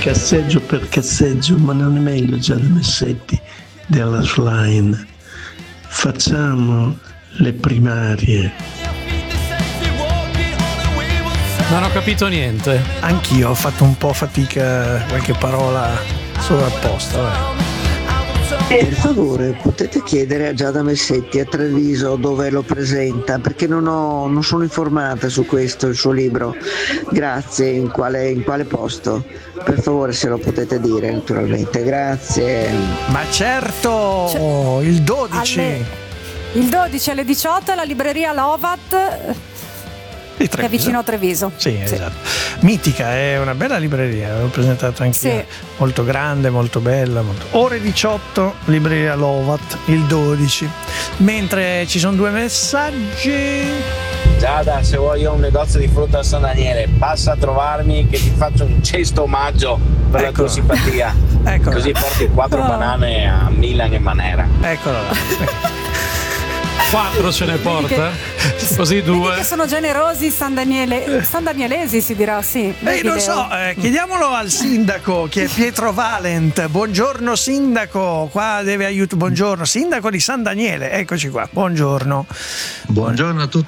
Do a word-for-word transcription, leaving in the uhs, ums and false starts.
Casseggio per casseggio, ma non è meglio già da Messetti della Schlein. Facciamo le primarie. Non ho capito niente. Anch'io ho fatto un po' fatica, qualche parola sovrapposta. Vabbè. Per favore, potete chiedere a Giada Messetti a Treviso dove lo presenta, perché non, ho, non sono informata su questo, il suo libro. Grazie, in quale, in quale posto? Per favore, se lo potete dire, naturalmente. Grazie. Ma certo, C'è- il dodici Alle- il dodici alle diciotto alla libreria Lovat, di che è vicino a Treviso. Sì, esatto. Mitica, è una bella libreria, l'ho presentata anche Sì. io. Molto grande, molto bella. Molto... Ore diciotto, libreria Lovat, il dodici. Mentre ci sono due messaggi. Giada, se vuoi io ho un negozio di frutta a San Daniele, passa a trovarmi che ti faccio un cesto omaggio per la Eccolo. tua simpatia. Eccolo. Così porti quattro Oh. banane a Milan e Manera. Eccolo là. Quattro ce ne porta? Così Vedi due. che sono generosi San Daniele, San Danielesi si dirà, sì. Eh, Vedi, non Leo? so, eh, chiediamolo al sindaco che è Pietro Valent. Buongiorno sindaco, qua deve aiuto. Buongiorno, sindaco di San Daniele, eccoci qua. Buongiorno. Buongiorno a tutti.